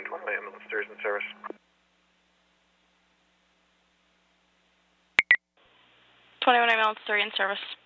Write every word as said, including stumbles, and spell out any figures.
Unit one, my ambulance three is in service. twenty-one ambulance three in service.